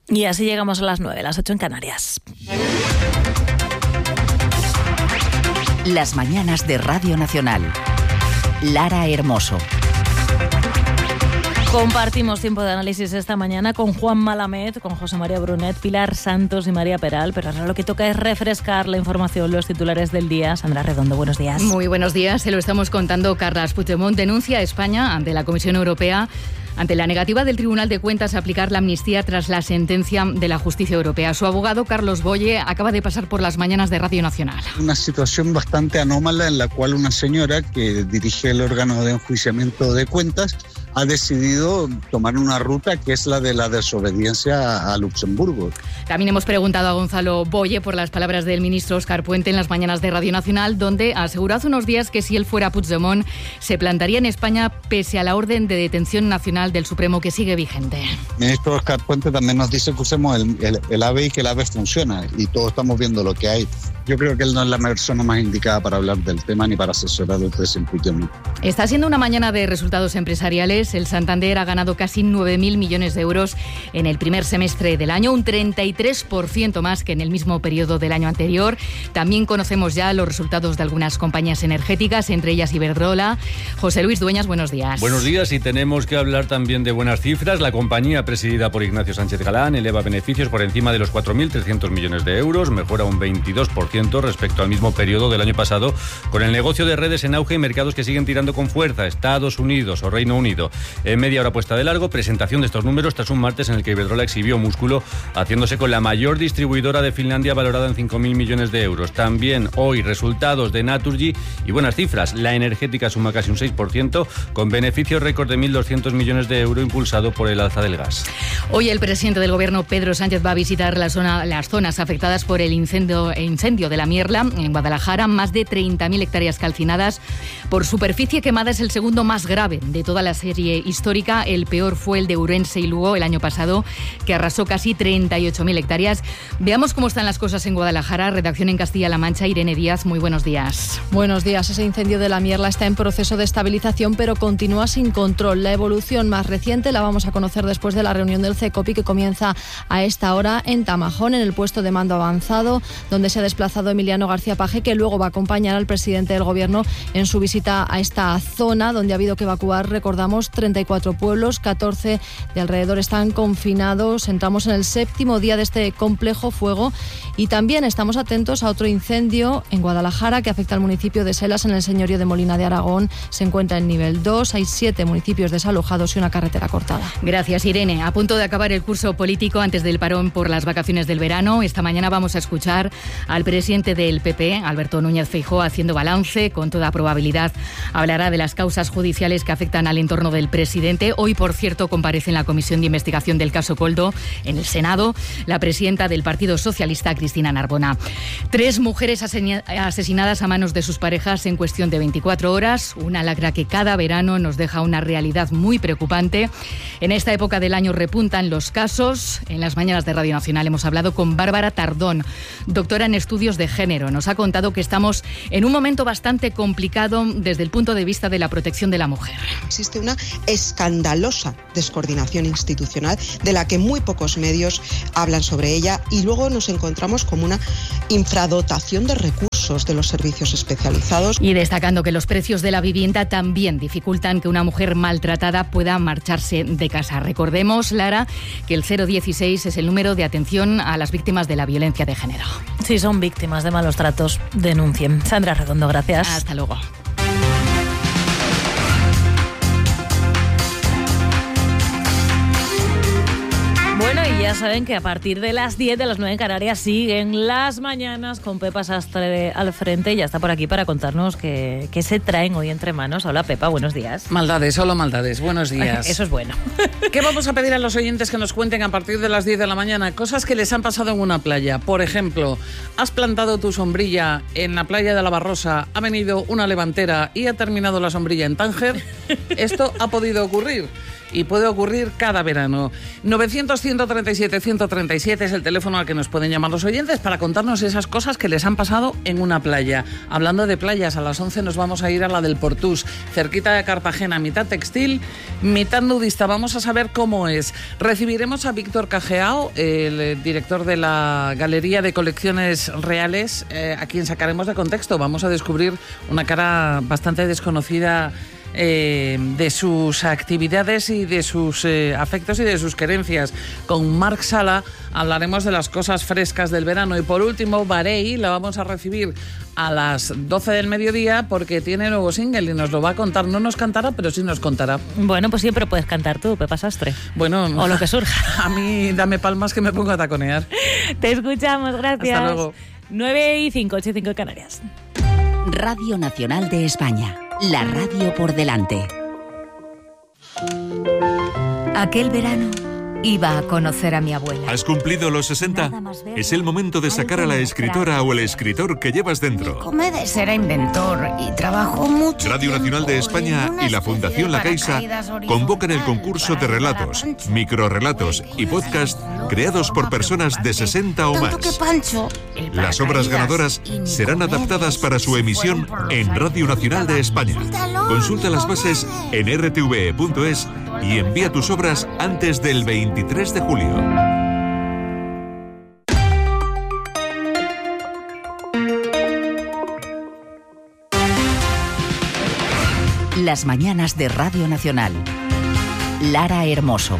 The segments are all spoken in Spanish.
Y así llegamos a las 9, las 8 en Canarias. Las mañanas de Radio Nacional. Lara Hermoso. Compartimos tiempo de análisis esta mañana con Juan Malamed, con José María Brunet, Pilar Santos y María Peral, pero ahora lo que toca es refrescar la información, los titulares del día. Sandra Redondo, buenos días. Muy buenos días, se lo estamos contando. Carles Puigdemont denuncia a España ante la Comisión Europea ante la negativa del Tribunal de Cuentas a aplicar la amnistía tras la sentencia de la Justicia Europea. Su abogado, Carlos Boye, acaba de pasar por las mañanas de Radio Nacional. Una situación bastante anómala en la cual una señora que dirige el órgano de enjuiciamiento de cuentas ha decidido tomar una ruta que es la de la desobediencia a Luxemburgo. También hemos preguntado a Gonzalo Boye por las palabras del ministro Óscar Puente en las mañanas de Radio Nacional, donde aseguró hace unos días que si él fuera Puigdemont se plantaría en España pese a la orden de detención nacional del Supremo que sigue vigente. El ministro Óscar Puente también nos dice que usemos el AVE y que el AVE funciona y todos estamos viendo lo que hay. Yo creo que él no es la persona más indicada para hablar del tema ni para asesorar al presidente Puigdemont. Está siendo una mañana de resultados empresariales. El Santander ha ganado casi 9.000 millones de euros en el primer semestre del año, un 33% más que en el mismo periodo del año anterior. También conocemos ya los resultados de algunas compañías energéticas, entre ellas Iberdrola. José Luis Dueñas, buenos días. Buenos días, y tenemos que hablar también de buenas cifras. La compañía presidida por Ignacio Sánchez Galán eleva beneficios por encima de los 4.300 millones de euros, mejora un 22% respecto al mismo periodo del año pasado, con el negocio de redes en auge y mercados que siguen tirando con fuerza, Estados Unidos o Reino Unido. En media hora puesta de largo, presentación de estos números tras un martes en el que Iberdrola exhibió músculo, haciéndose con la mayor distribuidora de Finlandia, valorada en 5.000 millones de euros. También hoy resultados de Naturgy y buenas cifras. La energética suma casi un 6%, con beneficios récord de 1.200 millones de euros, impulsado por el alza del gas. Hoy el presidente del Gobierno, Pedro Sánchez, va a visitar las zonas afectadas por el incendio de la Mierla, en Guadalajara. Más de 30.000 hectáreas calcinadas. Por superficie quemada es el segundo más grave de toda la serie histórica. El peor fue el de Ourense y Lugo el año pasado, que arrasó casi 38.000 hectáreas. Veamos cómo están las cosas en Guadalajara. Redacción en Castilla-La Mancha, Irene Díaz, muy buenos días. Buenos días. Ese incendio de la Mierla está en proceso de estabilización, pero continúa sin control. La evolución más reciente la vamos a conocer después de la reunión del CECOPI, que comienza a esta hora en Tamajón, en el puesto de mando avanzado, donde se ha desplazado Emiliano García Paje, que luego va a acompañar al presidente del Gobierno en su visita a esta zona, donde ha habido que evacuar, recordamos, 34 pueblos, 14 de alrededor están confinados. Entramos en el 7º día de este complejo fuego y también estamos atentos a otro incendio en Guadalajara que afecta al municipio de Selas, en el señorío de Molina de Aragón. Se encuentra en nivel 2, hay 7 municipios desalojados y una carretera cortada. Gracias, Irene. A punto de acabar el curso político antes del parón por las vacaciones del verano, esta mañana vamos a escuchar al presidente del PP, Alberto Núñez Feijóo, haciendo balance. Con toda probabilidad hablará de las causas judiciales que afectan al entorno del presidente. Hoy, por cierto, comparece en la Comisión de Investigación del caso Koldo en el Senado la presidenta del Partido Socialista, Cristina Narbona. 3 mujeres asesinadas a manos de sus parejas en cuestión de 24 horas, una lacra que cada verano nos deja una realidad muy preocupante. En esta época del año repuntan los casos. En las mañanas de Radio Nacional hemos hablado con Bárbara Tardón, doctora en estudios de género. Nos ha contado que estamos en un momento bastante complicado desde el punto de vista de la protección de la mujer. Existe una escandalosa descoordinación institucional de la que muy pocos medios hablan sobre ella, y luego nos encontramos como una infradotación de recursos de los servicios especializados. Y destacando que los precios de la vivienda también dificultan que una mujer maltratada pueda marcharse de casa. Recordemos, Lara, que el 016 es el número de atención a las víctimas de la violencia de género. Si son víctimas de malos tratos, denuncien. Sandra Redondo, gracias. Hasta luego. Bueno, y ya saben que a partir de las 10, de las 9 en Canarias, siguen las mañanas con Pepa Sastre al frente. Ya está por aquí para contarnos qué se traen hoy entre manos. Hola, Pepa, buenos días. Maldades, solo maldades. Buenos días. Eso es bueno. ¿Qué vamos a pedir a los oyentes que nos cuenten a partir de las 10 de la mañana? Cosas que les han pasado en una playa. Por ejemplo, has plantado tu sombrilla en la playa de la Barrosa, ha venido una levantera y ha terminado la sombrilla en Tánger. Esto ha podido ocurrir. y puede ocurrir cada verano. 900-137-137 es el teléfono al que nos pueden llamar los oyentes para contarnos esas cosas que les han pasado en una playa. Hablando de playas, a las 11 nos vamos a ir a la del Portús, cerquita de Cartagena, mitad textil, mitad nudista. Vamos a saber cómo es. Recibiremos a Víctor Cajeao, el director de la Galería de Colecciones Reales, a quien sacaremos de contexto. Vamos a descubrir una cara bastante desconocida de sus actividades y de sus afectos y de sus querencias. Con Marc Sala hablaremos de las cosas frescas del verano. Y por último, Barei la vamos a recibir a las 12 del mediodía porque tiene nuevo single y nos lo va a contar. No nos cantará, pero sí nos contará. Bueno, pues siempre puedes cantar tú, Pepa Sastre. Bueno, o lo que surja. A mí dame palmas que me pongo a taconear. Te escuchamos, gracias. Hasta luego. 9:05, 8:05 Canarias. Radio Nacional de España. La radio por delante. Aquel verano iba a conocer a mi abuela. ¿Has cumplido los 60? Es el momento de sacar a la escritora o el escritor que llevas dentro. Comedes era inventor y trabajó mucho. Radio Nacional de España y la Fundación La Caixa convocan el concurso de relatos, microrrelatos y podcast creados por personas de 60 o más. Las obras ganadoras serán adaptadas para su emisión en Radio Nacional de España. Consulta las bases en rtve.es y envía tus obras antes del 23 de julio. Las mañanas de Radio Nacional. Lara Hermoso.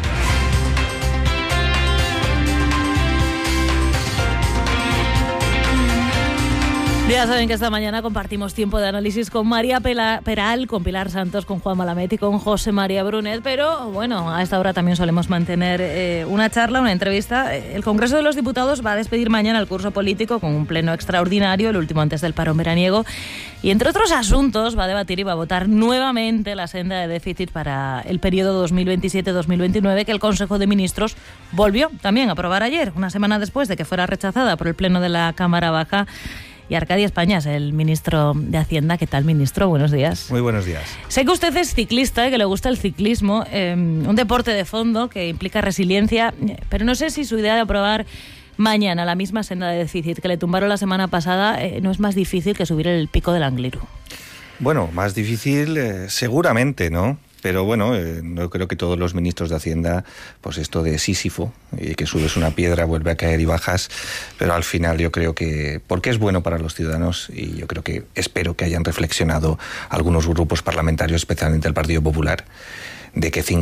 Ya saben que esta mañana compartimos tiempo de análisis con María Peral, con Pilar Santos, con Juan Malamet y con José María Brunet, pero bueno, a esta hora también solemos mantener una charla, una entrevista. El Congreso de los Diputados va a despedir mañana el curso político con un pleno extraordinario, el último antes del parón veraniego, y entre otros asuntos va a debatir y va a votar nuevamente la senda de déficit para el periodo 2027-2029 que el Consejo de Ministros volvió también a aprobar ayer, una semana después de que fuera rechazada por el Pleno de la Cámara Baja. Y Arcadi Españas, el ministro de Hacienda. ¿Qué tal, ministro? Buenos días. Muy buenos días. Sé que usted es ciclista, que le gusta el ciclismo, un deporte de fondo que implica resiliencia, pero no sé si su idea de aprobar mañana la misma senda de déficit que le tumbaron la semana pasada no es más difícil que subir el pico del Angliru. Bueno, más difícil seguramente, ¿no? Pero bueno, no creo que todos los ministros de Hacienda, pues esto de Sísifo, y que subes una piedra, vuelve a caer y bajas, pero al final yo creo que, porque es bueno para los ciudadanos, y yo creo que espero que hayan reflexionado algunos grupos parlamentarios, especialmente el Partido Popular, de que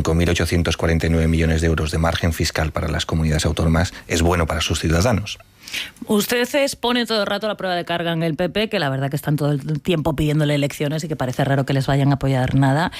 5.849 millones de euros de margen fiscal para las comunidades autónomas es bueno para sus ciudadanos. Usted expone todo el rato la prueba de carga en el PP, que la verdad que están todo el tiempo pidiéndole elecciones y que parece raro que les vayan a apoyar nada.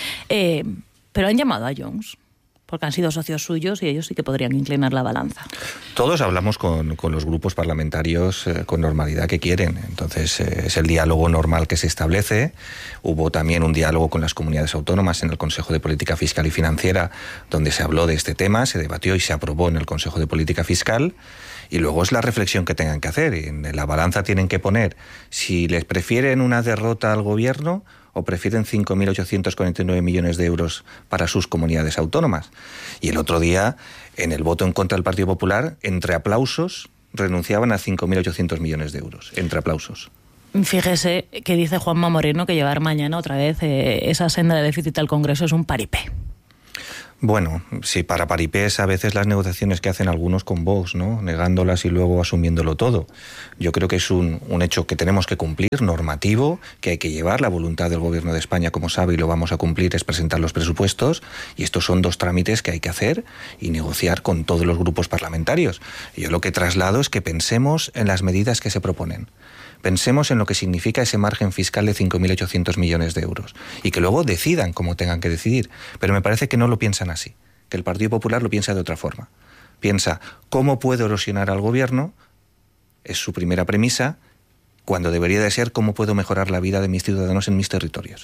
Pero han llamado a Junts, porque han sido socios suyos y ellos sí que podrían inclinar la balanza. Todos hablamos con los grupos parlamentarios con normalidad que quieren. Entonces es el diálogo normal que se establece. Hubo también un diálogo con las comunidades autónomas en el Consejo de Política Fiscal y Financiera, donde se habló de este tema, se debatió y se aprobó en el Consejo de Política Fiscal. Y luego es la reflexión que tengan que hacer. En la balanza tienen que poner si les prefieren una derrota al gobierno o prefieren 5.849 millones de euros para sus comunidades autónomas. Y el otro día, en el voto en contra del Partido Popular, entre aplausos, renunciaban a 5.800 millones de euros. Entre aplausos. Fíjese que dice Juanma Moreno que llevar mañana otra vez esa senda de déficit al Congreso es un paripé. Bueno, sí, para paripés a veces las negociaciones que hacen algunos con Vox, ¿no? Negándolas y luego asumiéndolo todo. Yo creo que es un hecho que tenemos que cumplir, normativo, que hay que llevar. La voluntad del Gobierno de España, como sabe, y lo vamos a cumplir, es presentar los presupuestos. Y estos son dos trámites que hay que hacer y negociar con todos los grupos parlamentarios. Y yo lo que traslado es que pensemos en las medidas que se proponen. Pensemos en lo que significa ese margen fiscal de 5.800 millones de euros y que luego decidan como tengan que decidir. Pero me parece que no lo piensan así, que el Partido Popular lo piensa de otra forma. Piensa, ¿cómo puedo erosionar al gobierno? Es su primera premisa, cuando debería de ser, ¿cómo puedo mejorar la vida de mis ciudadanos en mis territorios?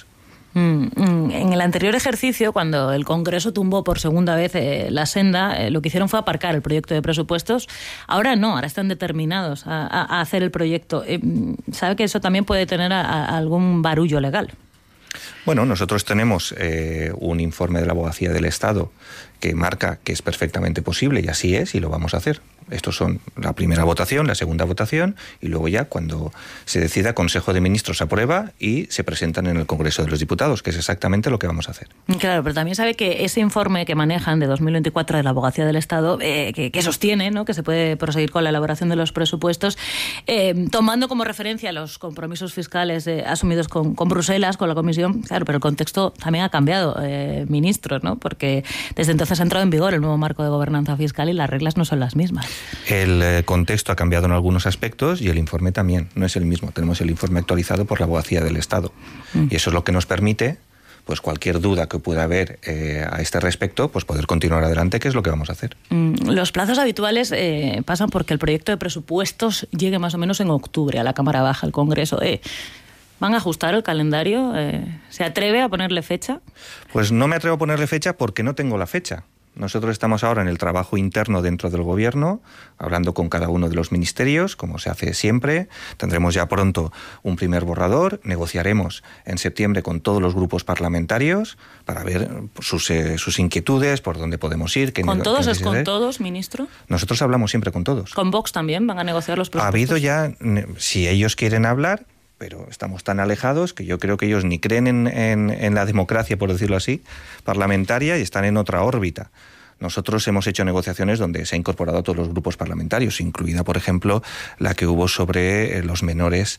En el anterior ejercicio, cuando el Congreso tumbó por segunda vez la senda, lo que hicieron fue aparcar el proyecto de presupuestos. Ahora no, ahora están determinados a hacer el proyecto. ¿Sabe que eso también puede tener algún barullo legal? Bueno, nosotros tenemos un informe de la Abogacía del Estado que marca que es perfectamente posible, y así es, y lo vamos a hacer. Estos son la primera votación, la segunda votación, y luego ya cuando se decida, Consejo de Ministros aprueba y se presentan en el Congreso de los Diputados, que es exactamente lo que vamos a hacer. Claro, pero también sabe que ese informe que manejan de 2024 de la Abogacía del Estado, que sostiene, ¿no?, que se puede proseguir con la elaboración de los presupuestos, tomando como referencia los compromisos fiscales asumidos con Bruselas, con la Comisión. Claro, pero el contexto también ha cambiado, ministro, ¿no?, porque desde entonces ha entrado en vigor el nuevo marco de gobernanza fiscal y las reglas no son las mismas. El contexto ha cambiado en algunos aspectos y el informe también, no es el mismo. Tenemos el informe actualizado por la Abogacía del Estado y eso es lo que nos permite, pues cualquier duda que pueda haber a este respecto, pues poder continuar adelante, que es lo que vamos a hacer. Los plazos habituales pasan porque el proyecto de presupuestos llegue más o menos en octubre a la Cámara Baja, al Congreso. ¿Van a ajustar el calendario? ¿Se atreve a ponerle fecha? Pues no me atrevo a ponerle fecha porque no tengo la fecha. Nosotros estamos ahora en el trabajo interno dentro del Gobierno, hablando con cada uno de los ministerios, como se hace siempre. Tendremos ya pronto un primer borrador, negociaremos en septiembre con todos los grupos parlamentarios para ver sus inquietudes, por dónde podemos ir. ¿Con todos es con todos, ministro? Nosotros hablamos siempre con todos. ¿Con Vox también van a negociar los presupuestos? Ha habido ya, si ellos quieren hablar, pero estamos tan alejados que yo creo que ellos ni creen en la democracia, por decirlo así, parlamentaria, y están en otra órbita. Nosotros hemos hecho negociaciones donde se ha incorporado a todos los grupos parlamentarios, incluida, por ejemplo, la que hubo sobre los menores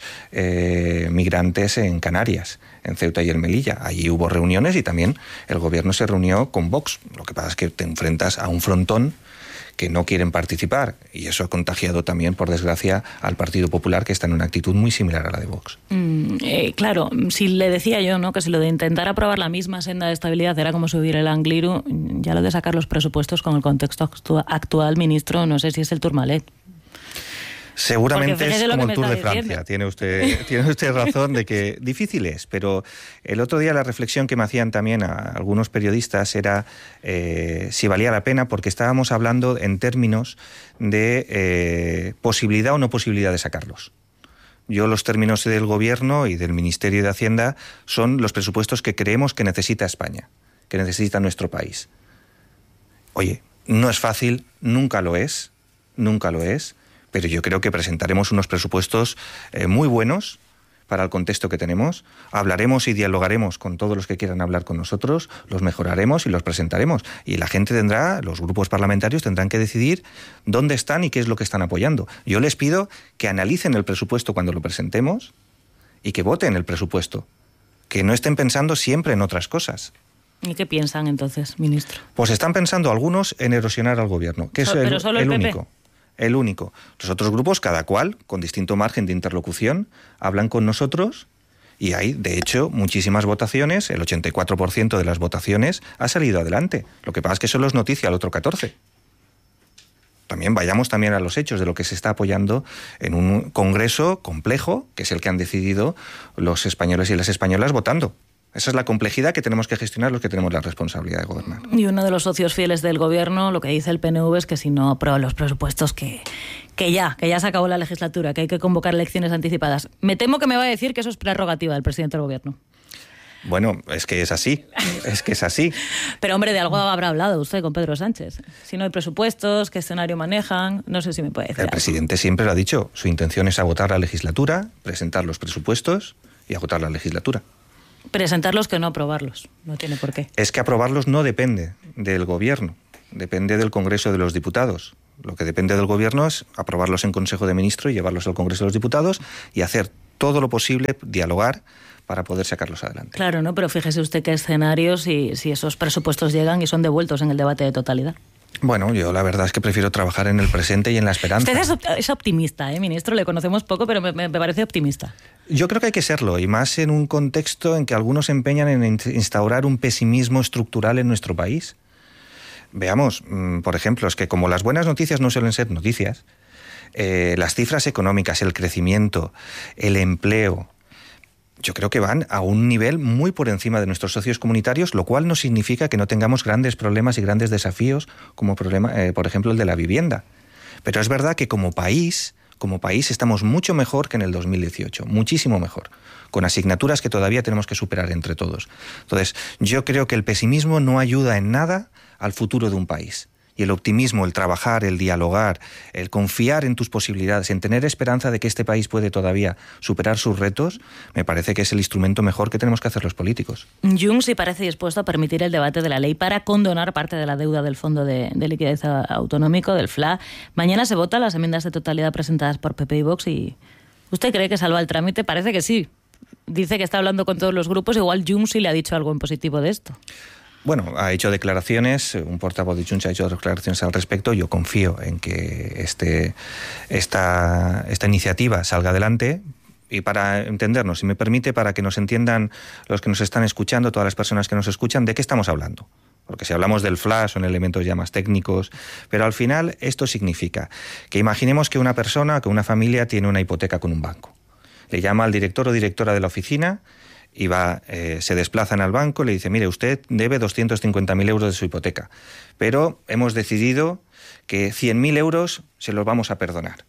migrantes en Canarias, en Ceuta y en Melilla. Allí hubo reuniones y también el Gobierno se reunió con Vox. Lo que pasa es que te enfrentas a un frontón que no quieren participar, y eso ha contagiado también, por desgracia, al Partido Popular, que está en una actitud muy similar a la de Vox. Claro, si le decía yo, ¿no?, que si lo de intentar aprobar la misma senda de estabilidad era como subir el Angliru, ya lo de sacar los presupuestos con el contexto actual, ministro, no sé si es el Tourmalet. Seguramente es como el Tour de Francia. Tiene usted razón de que difícil es, pero el otro día la reflexión que me hacían también a algunos periodistas era si valía la pena, porque estábamos hablando en términos de posibilidad o no posibilidad de sacarlos. Yo los términos del Gobierno y del Ministerio de Hacienda son los presupuestos que creemos que necesita España, que necesita nuestro país. Oye, no es fácil, nunca lo es, pero yo creo que presentaremos unos presupuestos muy buenos para el contexto que tenemos. Hablaremos y dialogaremos con todos los que quieran hablar con nosotros, los mejoraremos y los presentaremos. Y la gente los grupos parlamentarios tendrán que decidir dónde están y qué es lo que están apoyando. Yo les pido que analicen el presupuesto cuando lo presentemos y que voten el presupuesto, que no estén pensando siempre en otras cosas. ¿Y qué piensan entonces, ministro? Pues están pensando algunos en erosionar al Gobierno, que es el único. El único. Los otros grupos, cada cual, con distinto margen de interlocución, hablan con nosotros y hay, de hecho, muchísimas votaciones. El 84% de las votaciones ha salido adelante. Lo que pasa es que solo es noticia al otro 14%. Vayamos también a los hechos de lo que se está apoyando en un Congreso complejo, que es el que han decidido los españoles y las españolas votando. Esa es la complejidad que tenemos que gestionar los que tenemos la responsabilidad de gobernar. Y uno de los socios fieles del Gobierno, lo que dice el PNV es que si no aprueba los presupuestos, que ya se acabó la legislatura, que hay que convocar elecciones anticipadas. Me temo que me va a decir que eso es prerrogativa del presidente del Gobierno. Bueno, es que es así. Pero hombre, de algo habrá hablado usted con Pedro Sánchez. Si no hay presupuestos, ¿qué escenario manejan? No sé si me puede decir. El presidente siempre lo ha dicho. Su intención es agotar la legislatura, presentar los presupuestos y agotar la legislatura. Presentarlos que no aprobarlos, no tiene por qué. Es que aprobarlos no depende del Gobierno, depende del Congreso de los Diputados. Lo que depende del Gobierno es aprobarlos en Consejo de Ministros, llevarlos al Congreso de los Diputados y hacer todo lo posible, dialogar, para poder sacarlos adelante. Claro, ¿no? Pero fíjese usted qué escenarios si esos presupuestos llegan y son devueltos en el debate de totalidad. Bueno, yo la verdad es que prefiero trabajar en el presente y en la esperanza. Usted es optimista, ministro, le conocemos poco, pero me parece optimista. Yo creo que hay que serlo, y más en un contexto en que algunos se empeñan en instaurar un pesimismo estructural en nuestro país. Veamos, por ejemplo, es que como las buenas noticias no suelen ser noticias, las cifras económicas, el crecimiento, el empleo, yo creo que van a un nivel muy por encima de nuestros socios comunitarios, lo cual no significa que no tengamos grandes problemas y grandes desafíos, como por ejemplo el de la vivienda. Pero es verdad que como país, como país estamos mucho mejor que en el 2018, muchísimo mejor, con asignaturas que todavía tenemos que superar entre todos. Entonces, yo creo que el pesimismo no ayuda en nada al futuro de un país. Y el optimismo, el trabajar, el dialogar, el confiar en tus posibilidades, en tener esperanza de que este país puede todavía superar sus retos, me parece que es el instrumento mejor que tenemos que hacer los políticos. Junts sí parece dispuesto a permitir el debate de la ley para condonar parte de la deuda del Fondo de Liquidez Autonómico, del FLA. Mañana se votan las enmiendas de totalidad presentadas por PP y Vox y ¿usted cree que salva el trámite? Parece que sí. Dice que está hablando con todos los grupos, igual Junts sí le ha dicho algo en positivo de esto. Bueno, ha hecho declaraciones, un portavoz de Junts ha hecho declaraciones al respecto. Yo confío en que esta iniciativa salga adelante. Y para entendernos, si me permite, para que nos entiendan los que nos están escuchando, todas las personas que nos escuchan, ¿de qué estamos hablando? Porque si hablamos del FLA son elementos ya más técnicos, pero al final esto significa que imaginemos que una persona, que una familia tiene una hipoteca con un banco. Le llama al director o directora de la oficina y se desplazan al banco, le dice, mire, usted debe 250.000 euros de su hipoteca, pero hemos decidido que 100.000 euros se los vamos a perdonar.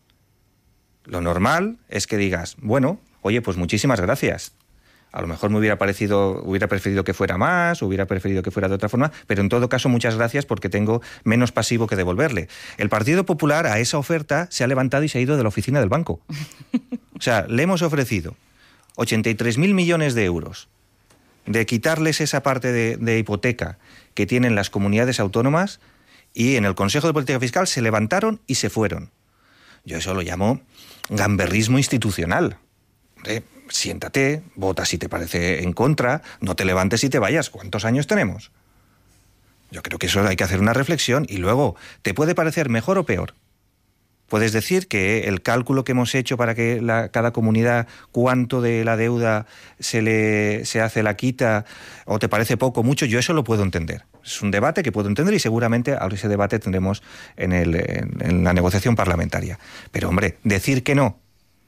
Lo normal es que digas, bueno, oye, pues muchísimas gracias. A lo mejor me hubiera preferido que fuera más, hubiera preferido que fuera de otra forma, pero en todo caso muchas gracias porque tengo menos pasivo que devolverle. El Partido Popular a esa oferta se ha levantado y se ha ido de la oficina del banco. O sea, le hemos ofrecido 83.000 millones de euros de quitarles esa parte de hipoteca que tienen las comunidades autónomas y en el Consejo de Política Fiscal se levantaron y se fueron. Yo eso lo llamo gamberrismo institucional. Siéntate, vota si te parece en contra, no te levantes y te vayas. ¿Cuántos años tenemos? Yo creo que eso hay que hacer una reflexión y luego, ¿te puede parecer mejor o peor? Puedes decir que el cálculo que hemos hecho para que cada comunidad cuánto de la deuda se hace la quita o te parece poco o mucho, yo eso lo puedo entender. Es un debate que puedo entender y seguramente ese debate tendremos en la negociación parlamentaria. Pero hombre, decir que no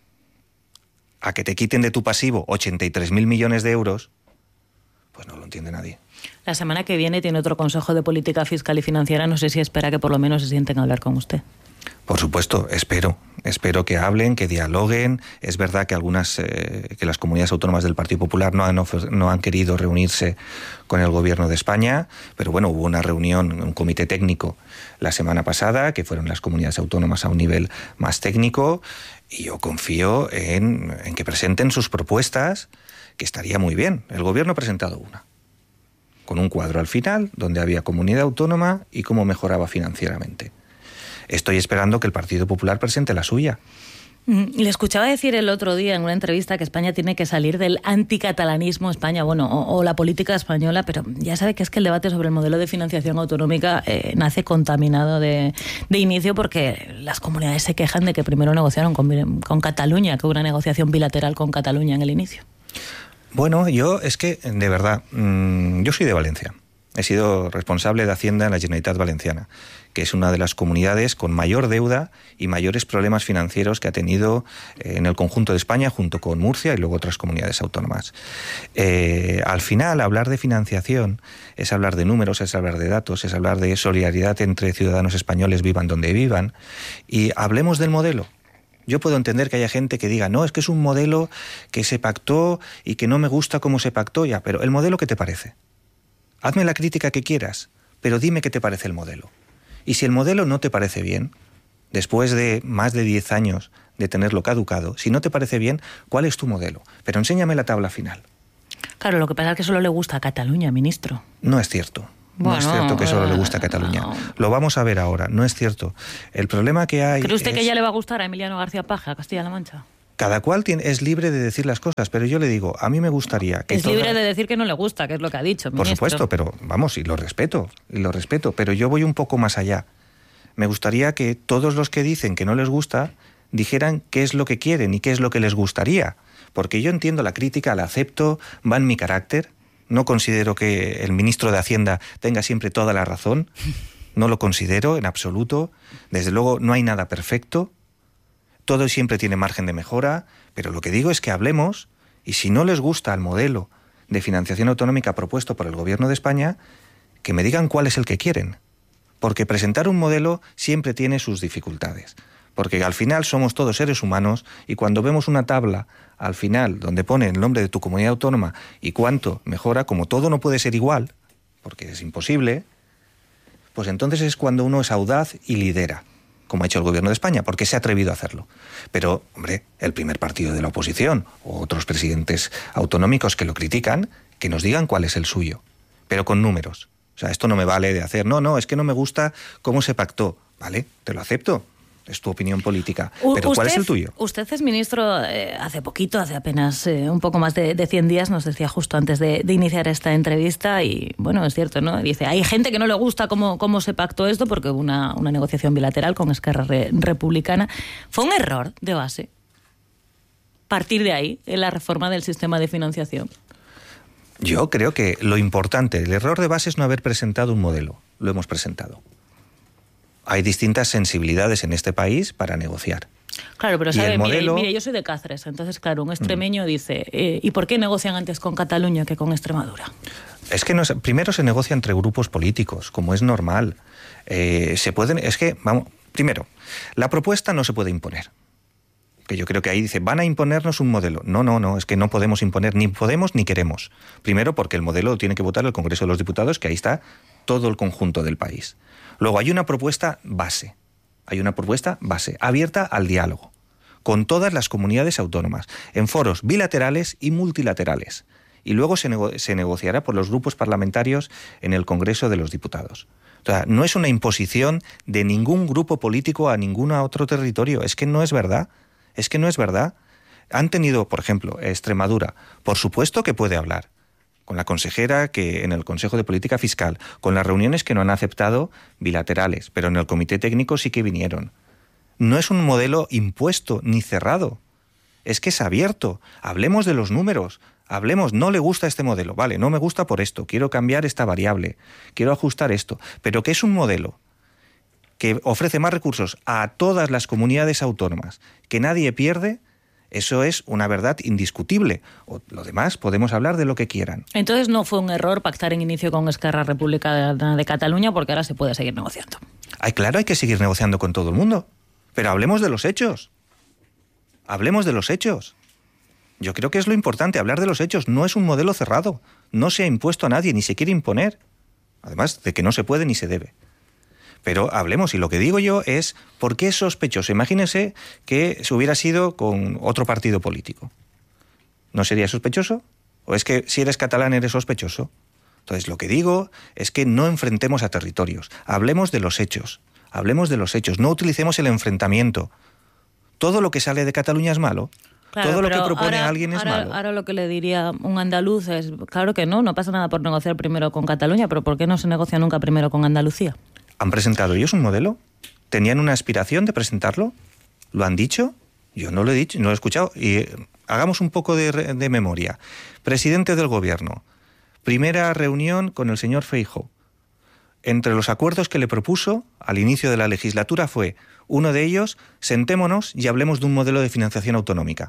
a que te quiten de tu pasivo 83.000 millones de euros, pues no lo entiende nadie. La semana que viene tiene otro Consejo de Política Fiscal y Financiera, no sé si espera que por lo menos se sienten a hablar con usted. Por supuesto, espero que hablen, que dialoguen. Es verdad que que las comunidades autónomas del Partido Popular no han querido reunirse con el Gobierno de España, pero bueno, hubo una reunión, un comité técnico la semana pasada, que fueron las comunidades autónomas a un nivel más técnico, y yo confío en que presenten sus propuestas, que estaría muy bien. El Gobierno ha presentado una, con un cuadro al final, donde había comunidad autónoma y cómo mejoraba financieramente. Estoy esperando que el Partido Popular presente la suya. Le escuchaba decir el otro día en una entrevista que España tiene que salir del anticatalanismo, España, o la política española, pero ya sabe que es que el debate sobre el modelo de financiación autonómica nace contaminado de inicio porque las comunidades se quejan de que primero negociaron con Cataluña, que hubo una negociación bilateral con Cataluña en el inicio. Bueno, es que, de verdad, yo soy de Valencia. He sido responsable de Hacienda en la Generalitat Valenciana, que es una de las comunidades con mayor deuda y mayores problemas financieros que ha tenido en el conjunto de España, junto con Murcia y luego otras comunidades autónomas. Al final, hablar de financiación es hablar de números, es hablar de datos, es hablar de solidaridad entre ciudadanos españoles, vivan donde vivan, y hablemos del modelo. Yo puedo entender que haya gente que diga, no, es que es un modelo que se pactó y que no me gusta cómo se pactó, ya, pero ¿el modelo qué te parece? Hazme la crítica que quieras, pero dime qué te parece el modelo. Y si el modelo no te parece bien, después de más de 10 años de tenerlo caducado, si no te parece bien, ¿cuál es tu modelo? Pero enséñame la tabla final. Claro, lo que pasa es que solo le gusta a Cataluña, ministro. No es cierto. No es cierto que solo le gusta a Cataluña. No. Lo vamos a ver ahora, no es cierto. El problema que hay... ¿Cree usted que ya le va a gustar a Emiliano García Paje, a Castilla-La Mancha? Cada cual es libre de decir las cosas, pero yo le digo, a mí me gustaría que... Es libre de decir que no le gusta, que es lo que ha dicho, ministro. Por supuesto, pero vamos, y lo respeto, pero yo voy un poco más allá. Me gustaría que todos los que dicen que no les gusta dijeran qué es lo que quieren y qué es lo que les gustaría. Porque yo entiendo la crítica, la acepto, va en mi carácter. No considero que el ministro de Hacienda tenga siempre toda la razón. No lo considero en absoluto. Desde luego no hay nada perfecto. Todo siempre tiene margen de mejora, pero lo que digo es que hablemos, y si no les gusta el modelo de financiación autonómica propuesto por el Gobierno de España, que me digan cuál es el que quieren. Porque presentar un modelo siempre tiene sus dificultades. Porque al final somos todos seres humanos y cuando vemos una tabla al final donde pone el nombre de tu comunidad autónoma y cuánto mejora, como todo no puede ser igual, porque es imposible, pues entonces es cuando uno es audaz y lidera, como ha hecho el Gobierno de España, porque se ha atrevido a hacerlo. Pero, hombre, el primer partido de la oposición o otros presidentes autonómicos que lo critican, que nos digan cuál es el suyo, pero con números. O sea, esto no me vale de hacer, no, es que no me gusta cómo se pactó. Vale, te lo acepto, es tu opinión política, pero ¿cuál es el tuyo? Usted es ministro hace poquito, hace apenas un poco más de 100 días, nos decía justo antes de iniciar esta entrevista, y bueno, es cierto, ¿no? Dice, hay gente que no le gusta cómo se pactó esto, porque hubo una negociación bilateral con Esquerra Republicana. ¿Fue un error de base partir de ahí en la reforma del sistema de financiación? Yo creo que lo importante, el error de base es no haber presentado un modelo. Lo hemos presentado. Hay distintas sensibilidades en este país para negociar. Claro, pero sabe, mire, yo soy de Cáceres, entonces claro, un extremeño dice, ¿y por qué negocian antes con Cataluña que con Extremadura? Es que primero se negocia entre grupos políticos, como es normal. Primero, la propuesta no se puede imponer. Que yo creo que ahí dice, van a imponernos un modelo. No, es que no podemos imponer, ni podemos ni queremos. Primero porque el modelo lo tiene que votar el Congreso de los Diputados, que ahí está todo el conjunto del país. Luego hay una propuesta base, abierta al diálogo, con todas las comunidades autónomas, en foros bilaterales y multilaterales. Y luego se negociará por los grupos parlamentarios en el Congreso de los Diputados. O sea, no es una imposición de ningún grupo político a ningún otro territorio, es que no es verdad. Han tenido, por ejemplo, Extremadura, por supuesto que puede hablar con la consejera que en el Consejo de Política Fiscal, con las reuniones que no han aceptado bilaterales, pero en el Comité Técnico sí que vinieron. No es un modelo impuesto ni cerrado, es que es abierto. Hablemos de los números, no le gusta este modelo, vale, no me gusta por esto, quiero cambiar esta variable, quiero ajustar esto, pero que es un modelo que ofrece más recursos a todas las comunidades autónomas, que nadie pierde, eso es una verdad indiscutible. O lo demás, podemos hablar de lo que quieran. Entonces no fue un error pactar en inicio con Esquerra Republicana de Cataluña, porque ahora se puede seguir negociando. Claro, hay que seguir negociando con todo el mundo, pero hablemos de los hechos. Yo creo que es lo importante, hablar de los hechos. No es un modelo cerrado, no se ha impuesto a nadie, ni se quiere imponer. Además de que no se puede ni se debe. Pero hablemos, y lo que digo yo es, ¿por qué es sospechoso? Imagínense que se hubiera sido con otro partido político. ¿No sería sospechoso? ¿O es que si eres catalán eres sospechoso? Entonces lo que digo es que no enfrentemos a territorios, hablemos de los hechos, no utilicemos el enfrentamiento. Todo lo que sale de Cataluña es malo. Claro, todo lo que propone alguien es malo. Ahora lo que le diría un andaluz es, claro que no pasa nada por negociar primero con Cataluña, pero ¿por qué no se negocia nunca primero con Andalucía? ¿Han presentado ellos un modelo? ¿Tenían una aspiración de presentarlo? ¿Lo han dicho? Yo no lo he dicho, no lo he escuchado. Y hagamos un poco de memoria. Presidente del Gobierno. Primera reunión con el señor Feijóo. Entre los acuerdos que le propuso al inicio de la legislatura fue, uno de ellos, sentémonos y hablemos de un modelo de financiación autonómica.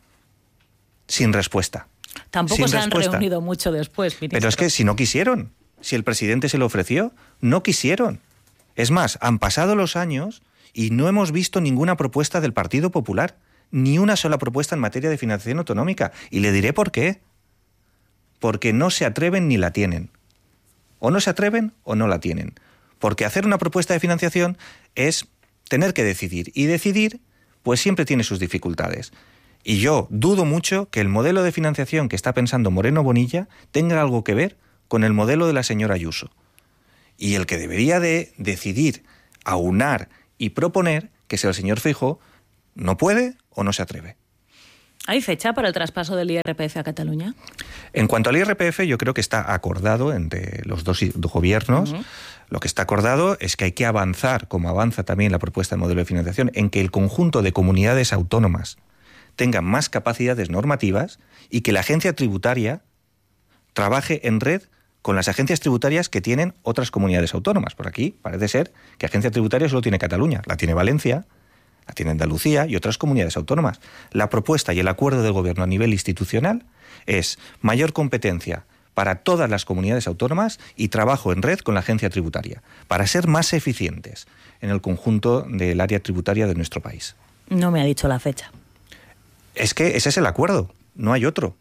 Sin respuesta. Tampoco se han reunido mucho después, ministro. Pero es que si no quisieron, si el presidente se lo ofreció, no quisieron. Es más, han pasado los años y no hemos visto ninguna propuesta del Partido Popular, ni una sola propuesta en materia de financiación autonómica. Y le diré por qué. Porque no se atreven ni la tienen. O no se atreven o no la tienen. Porque hacer una propuesta de financiación es tener que decidir. Y decidir, pues siempre tiene sus dificultades. Y yo dudo mucho que el modelo de financiación que está pensando Moreno Bonilla tenga algo que ver con el modelo de la señora Ayuso. Y el que debería de decidir, aunar y proponer, que sea el señor Feijóo, no puede o no se atreve. ¿Hay fecha para el traspaso del IRPF a Cataluña? En cuanto al IRPF, yo creo que está acordado entre los dos gobiernos. Uh-huh. Lo que está acordado es que hay que avanzar, como avanza también la propuesta de modelo de financiación, en que el conjunto de comunidades autónomas tengan más capacidades normativas y que la agencia tributaria trabaje en red con las agencias tributarias que tienen otras comunidades autónomas. Por aquí parece ser que agencia tributaria solo tiene Cataluña, la tiene Valencia, la tiene Andalucía y otras comunidades autónomas. La propuesta y el acuerdo del Gobierno a nivel institucional es mayor competencia para todas las comunidades autónomas y trabajo en red con la agencia tributaria, para ser más eficientes en el conjunto del área tributaria de nuestro país. No me ha dicho la fecha. Es que ese es el acuerdo, no hay otro.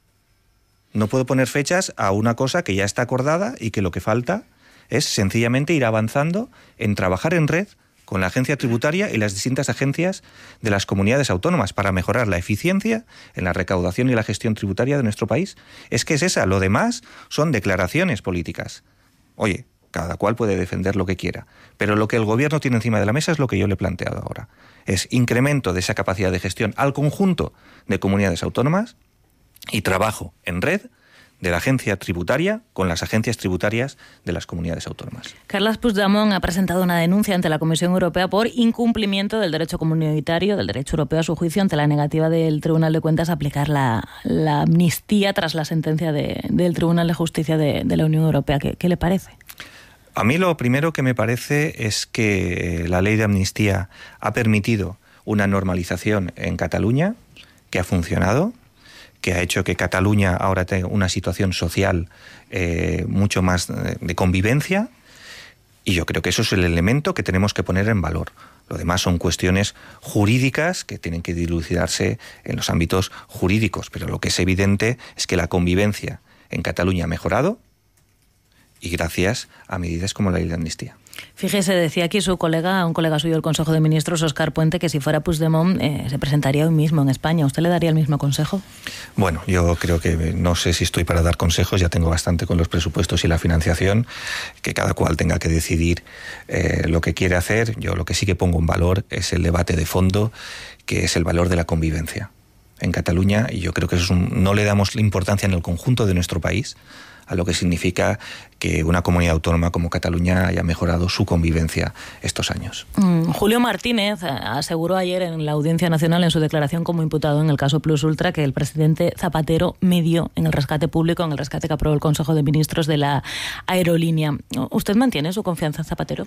No puedo poner fechas a una cosa que ya está acordada y que lo que falta es sencillamente ir avanzando en trabajar en red con la agencia tributaria y las distintas agencias de las comunidades autónomas para mejorar la eficiencia en la recaudación y la gestión tributaria de nuestro país. Es que es esa, lo demás son declaraciones políticas. Oye, cada cual puede defender lo que quiera, pero lo que el gobierno tiene encima de la mesa es lo que yo le he planteado ahora. Es incremento de esa capacidad de gestión al conjunto de comunidades autónomas y trabajo en red de la agencia tributaria con las agencias tributarias de las comunidades autónomas. Carles Puigdemont ha presentado una denuncia ante la Comisión Europea por incumplimiento del derecho comunitario, del derecho europeo a su juicio, ante la negativa del Tribunal de Cuentas a aplicar la amnistía tras la sentencia del Tribunal de Justicia de la Unión Europea. ¿Qué le parece? A mí lo primero que me parece es que la ley de amnistía ha permitido una normalización en Cataluña que ha funcionado, que ha hecho que Cataluña ahora tenga una situación social mucho más de convivencia, y yo creo que eso es el elemento que tenemos que poner en valor. Lo demás son cuestiones jurídicas que tienen que dilucidarse en los ámbitos jurídicos, pero lo que es evidente es que la convivencia en Cataluña ha mejorado, y gracias a medidas como la ley de amnistía. Fíjese, decía aquí un colega suyo del Consejo de Ministros, Óscar Puente, que si fuera Puigdemont se presentaría hoy mismo en España. ¿Usted le daría el mismo consejo? Bueno, yo creo que no sé si estoy para dar consejos, ya tengo bastante con los presupuestos y la financiación, que cada cual tenga que decidir lo que quiere hacer. Yo lo que sí que pongo en valor es el debate de fondo, que es el valor de la convivencia en Cataluña, y yo creo que eso no le damos importancia en el conjunto de nuestro país a lo que significa que una comunidad autónoma como Cataluña haya mejorado su convivencia estos años. Julio Martínez aseguró ayer en la Audiencia Nacional, en su declaración como imputado en el caso Plus Ultra, que el presidente Zapatero medió en el rescate público, en el rescate que aprobó el Consejo de Ministros de la aerolínea. ¿Usted mantiene su confianza en Zapatero?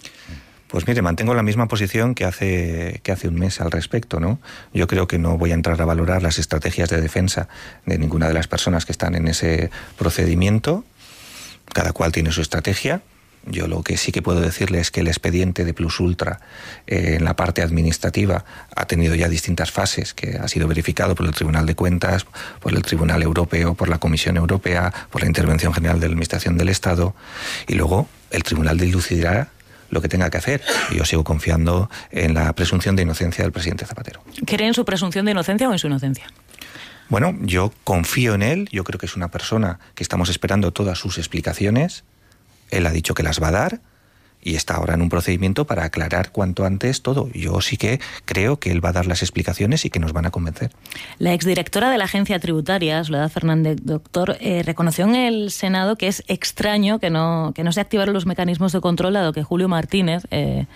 Pues mire, mantengo la misma posición que hace un mes al respecto, ¿no? Yo creo que no voy a entrar a valorar las estrategias de defensa de ninguna de las personas que están en ese procedimiento. Cada cual tiene su estrategia. Yo lo que sí que puedo decirle es que el expediente de Plus Ultra en la parte administrativa ha tenido ya distintas fases, que ha sido verificado por el Tribunal de Cuentas, por el Tribunal Europeo, por la Comisión Europea, por la Intervención General de la Administración del Estado, y luego el Tribunal dilucidará lo que tenga que hacer. Y yo sigo confiando en la presunción de inocencia del presidente Zapatero. ¿Cree en su presunción de inocencia o en su inocencia? Bueno, yo confío en él. Yo creo que es una persona que estamos esperando todas sus explicaciones. Él ha dicho que las va a dar y está ahora en un procedimiento para aclarar cuanto antes todo. Yo sí que creo que él va a dar las explicaciones y que nos van a convencer. La exdirectora de la Agencia Tributaria, Soledad Fernández, doctor, reconoció en el Senado que es extraño que no se activaron los mecanismos de control, dado que Julio Martínez,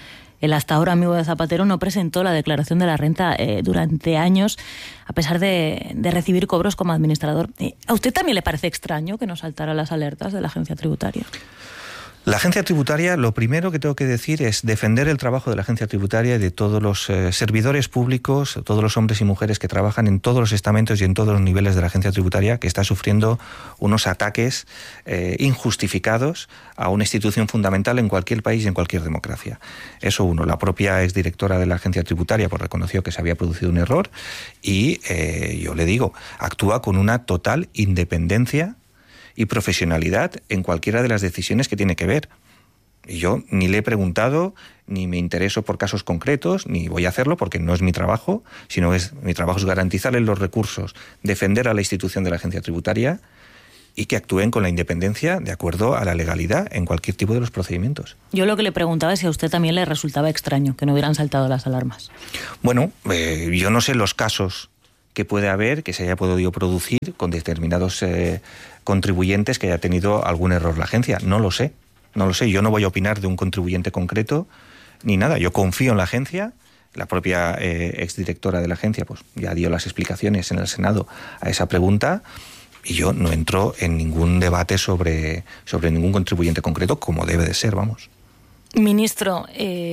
el hasta ahora amigo de Zapatero, no presentó la declaración de la renta durante años, a pesar de recibir cobros como administrador. ¿A usted también le parece extraño que no saltaran las alertas de la Agencia Tributaria? La agencia tributaria, lo primero que tengo que decir es defender el trabajo de la agencia tributaria y de todos los servidores públicos, todos los hombres y mujeres que trabajan en todos los estamentos y en todos los niveles de la agencia tributaria, que está sufriendo unos ataques injustificados a una institución fundamental en cualquier país y en cualquier democracia. Eso uno. La propia exdirectora de la agencia tributaria pues reconoció que se había producido un error y yo le digo, actúa con una total independencia y profesionalidad en cualquiera de las decisiones que tiene que ver. Y yo ni le he preguntado, ni me intereso por casos concretos, ni voy a hacerlo porque no es mi trabajo, sino mi trabajo es garantizarle los recursos, defender a la institución de la agencia tributaria y que actúen con la independencia de acuerdo a la legalidad en cualquier tipo de los procedimientos. Yo lo que le preguntaba es si a usted también le resultaba extraño que no hubieran saltado las alarmas. Bueno, yo no sé los casos que puede haber, que se haya podido producir con determinados contribuyentes que haya tenido algún error la agencia. No lo sé. Yo no voy a opinar de un contribuyente concreto ni nada. Yo confío en la agencia. La propia exdirectora de la agencia pues ya dio las explicaciones en el Senado a esa pregunta y yo no entro en ningún debate sobre ningún contribuyente concreto, como debe de ser, vamos. Ministro,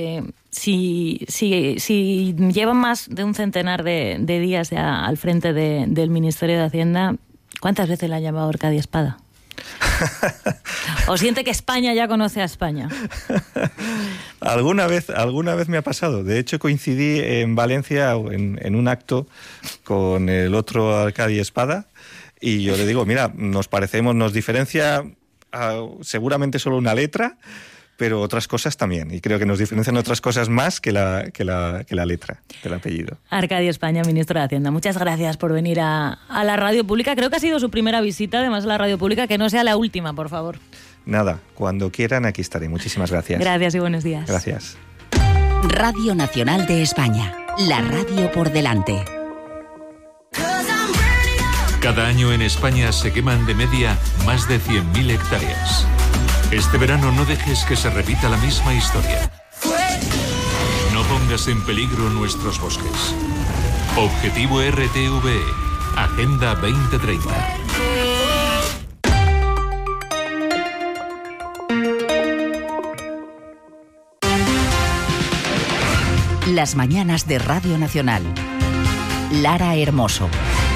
si llevan más de un centenar de días ya al frente del Ministerio de Hacienda, ¿cuántas veces le ha llamado Arcadia Espada? ¿O siente que España ya conoce a España? Alguna vez me ha pasado. De hecho, coincidí en Valencia en un acto con el otro Arcadi Espada y yo le digo, mira, nos parecemos, nos diferencia seguramente solo una letra, pero otras cosas también. Y creo que nos diferencian otras cosas más que la letra del apellido. Arcadi España, ministro de Hacienda. Muchas gracias por venir a la radio pública. Creo que ha sido su primera visita, además, a la radio pública. Que no sea la última, por favor. Nada, cuando quieran aquí estaré. Muchísimas gracias. Gracias y buenos días. Gracias. Radio Nacional de España. La radio por delante. Cada año en España se queman de media más de 100.000 hectáreas. Este verano no dejes que se repita la misma historia. No pongas en peligro nuestros bosques. Objetivo RTVE. Agenda 2030. Las mañanas de Radio Nacional. Lara Hermoso.